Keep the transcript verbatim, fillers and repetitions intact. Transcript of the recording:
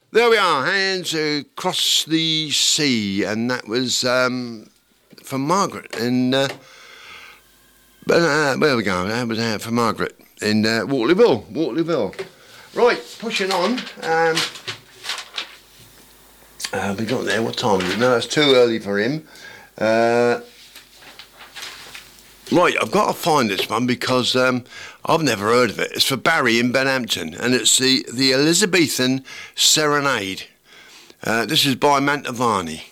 There we are, Hands Across the Sea, and that was um, from Margaret in, uh, uh, where we go, that was uh, for Margaret in uh, Waterlooville, Waterlooville. Right, pushing on, um, uh, we got there, what time is it? No, it's too early for him. Uh, right, I've got to find this one because um, I've never heard of it. It's for Barry in Benhampton, and it's the, the Elizabethan Serenade. Uh, this is by Mantovani.